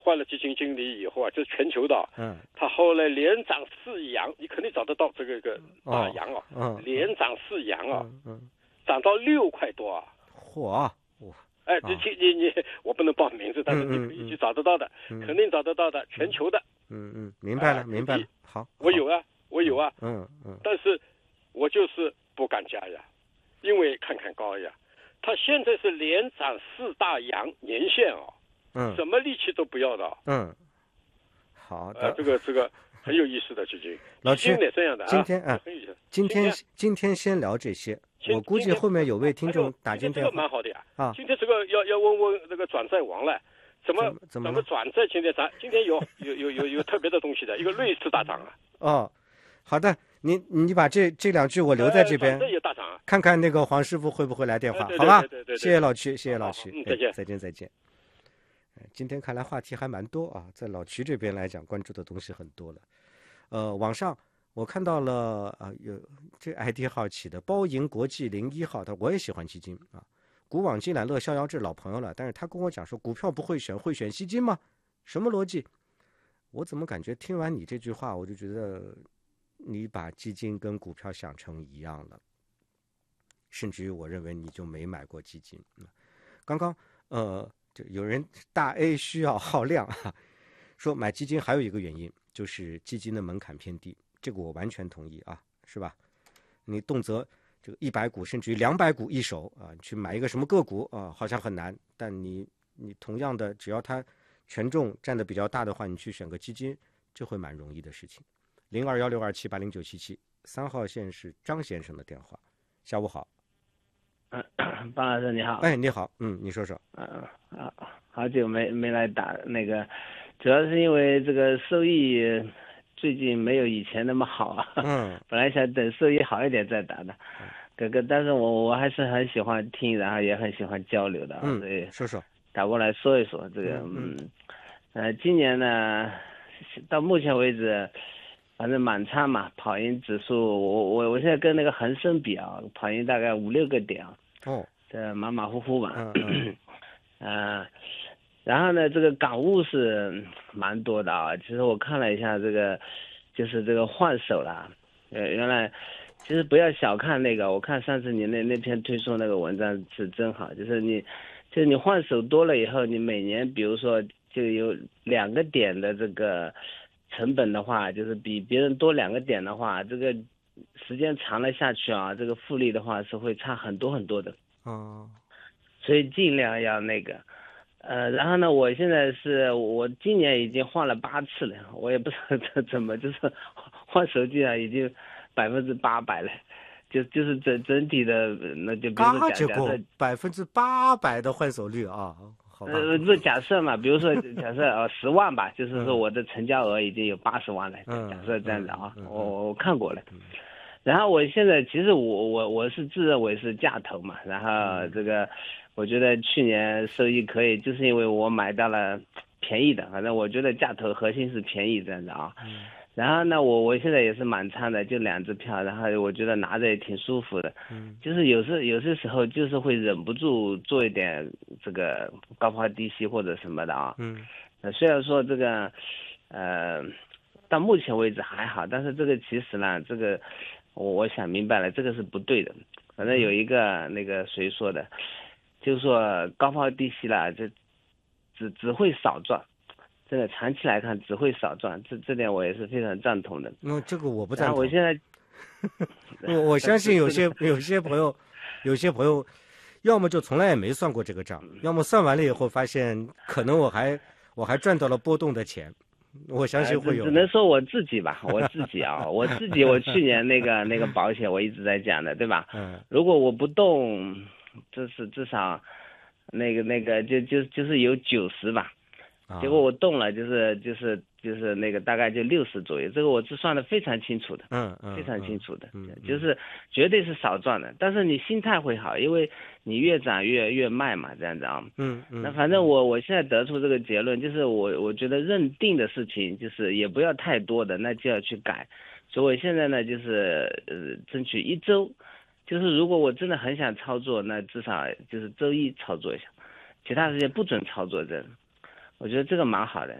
换了基金经理以后啊，就是全球的，他后来连涨4阳，你肯定找得到这个大阳连涨4阳涨到6块多啊， 嚯！ 哎，你我不能报名字，但是你可以去找得到的，肯定找得到的，全球的。 明白了，明白了。好， 我有啊，但是我就是不敢加呀，因为看高呀，他现在是连涨4大阳年线什么力气都不要的。 好的， 这个很有意思的基金， 老区也这样的今天先聊这些。我估计后面有位听众打进电话， 这个蛮好的呀。今天这个要问那个转债王了，怎么转债？今天有特别的东西的，一个瑞士大涨啊。 好的，你把这2句我留在这边， 也大涨啊， 看看那个黄师傅会不会来电话，好吧？谢谢老区，谢谢老区，再见。今天看来话题还蛮多啊，在老区这边来讲，关注的东西很多了。网上我看到了有这 ID 号起的包赢国际01号，我也喜欢基金啊。古往今揽乐逍遥志老朋友了，但是他跟我讲说股票不会选，会选基金吗？什么逻辑？我怎么感觉听完你这句话，我就觉得你把基金跟股票想成一样了，甚至于我认为你就没买过基金。刚刚就有人大 A 需要耗量说买基金还有一个原因就是基金的门槛偏低，这个我完全同意啊，是吧？你动辄这个100股甚至于200股一手去买一个什么个股好像很难，但你同样的只要它权重占的比较大的话，你去选个基金就会蛮容易的事情。021627809773号线是张先生的电话。下午好。 方老师你好。 你好，你说说。 好久没来打那个，主要是因为这个收益最近没有以前那么好啊。本来想等收益好一点再打的。但是我还是很喜欢听，然后也很喜欢交流的。所以说说。 打过来说一说这个。今年呢，到目前为止。反正满仓嘛，跑赢指数，我现在跟那个恒生比跑赢大概5-6个点这马马虎虎吧。然后呢，这个港务是蛮多的其实我看了一下这个，就是这个换手了。原来其实不要小看那个，我看上次你那篇推送那个文章是真好，就是你换手多了以后，你每年比如说就有2个点的这个。成本的话，就是比别人多2个点的话，这个时间长了下去这个复利的话是会差很多很多的。所以尽量要那个，然后呢，我现在我今年已经换了8次了，我也不知道怎么就是换手机已经800%了，就是整体的那就比如说假设 800%的换手率不假设嘛，比如说假设10万吧，就是说我的成交额已经有80万了，假设这样子我看过了。然后我现在其实我是自认为是价投嘛，然后这个我觉得去年收益可以，就是因为我买到了便宜的，反正我觉得价投核心是便宜这样子然后呢，我现在也是满仓的，就2只票，然后我觉得拿着也挺舒服的。就是有些时候就是会忍不住做一点这个高抛低吸或者什么的虽然说这个到目前为止还好，但是这个其实呢，这个我想明白了，这个是不对的。反正有一个那个谁说的，就是说高抛低吸了，这只会少赚。真的长期来看只会少赚，这点我也是非常赞同的。 这个我不赞同。 我现在我相信有些朋友要么就从来也没算过这个账，要么算完了以后发现可能我还赚到了波动的钱。我相信会有。 只能说我自己吧，我自己我去年那个保险我一直在讲的，对吧？如果我不动，至少那个就是有90吧。结果我动了，就是那个大概就60左右，这个我是算的非常清楚的，非常清楚的，就是绝对是少赚的，但是你心态会好，因为你越涨越卖嘛，这样子那反正我现在得出这个结论，就是我觉得认定的事情就是也不要太多的，那就要去改，所以我现在呢就是争取1周，就是如果我真的很想操作，那至少就是周1操作一下，其他时间不准操作这。 我觉得这个蛮好的。